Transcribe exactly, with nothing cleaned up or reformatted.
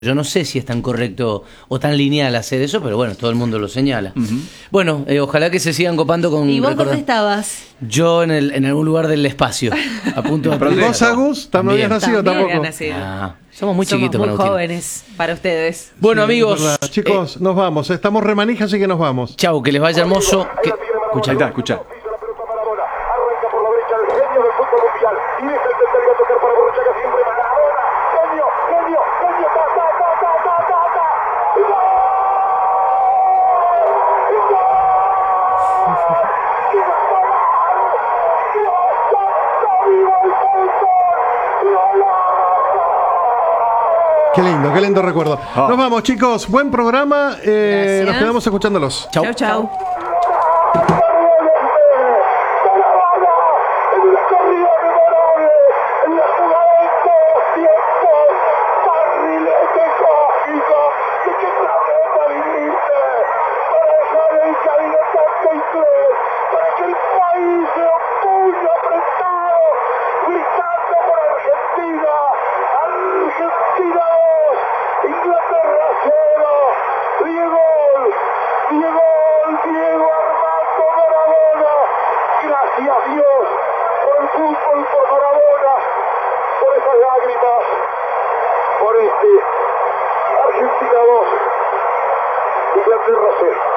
Yo no sé si es tan correcto o tan lineal hacer eso, pero bueno, todo el mundo lo señala. Uh-huh. Bueno, eh, ojalá que se sigan copando con... ¿Y vos recordar... dónde estabas? Yo en, el, en algún lugar del espacio, a punto de... ¿Pero vos, Agus, no habías nacido También tampoco? Nacido. Ah, somos muy somos chiquitos. muy para jóvenes para ustedes. Bueno, sí, amigos... Chicos, eh, nos vamos. Estamos remanijas, así que nos vamos. Chau, que les vaya hermoso. Que... Escucha, ahí está, escucha. Qué lindo, qué lindo recuerdo. Oh. Nos vamos, chicos. Buen programa. Eh, nos quedamos escuchándolos. Chau, chau. chau. Gracias Dios por el fútbol, por Maradona, por esas lágrimas, por este Argentina dos, Inglaterra cero.